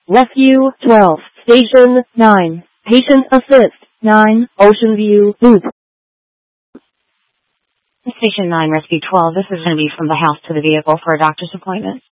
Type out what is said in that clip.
Rescue 12, Station 9, Patient Assist 9, Ocean View Loop. Station 9, Rescue 12, this is going to be from the house to the vehicle for a doctor's appointment.